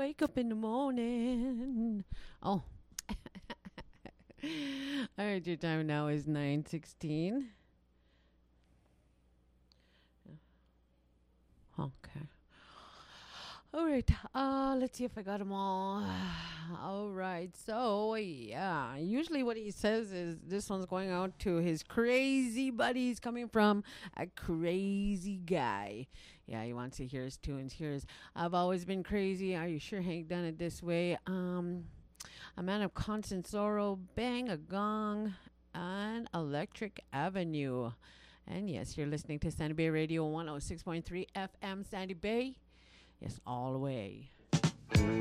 wake up in the morning. Oh. All right, your time now is 9:16. Okay. All right. Let's see if I got them all. All right. So, yeah. Usually what he says is this one's going out to his crazy buddies coming from a crazy guy. Yeah, he wants to hear his tunes. Here's I've always been crazy. Are you sure Hank done it this way? A man of constant sorrow, bang a gong, and Electric Avenue. And yes, you're listening to Sandy Bay Radio 106.3 FM Sandy Bay. Yes, all the way.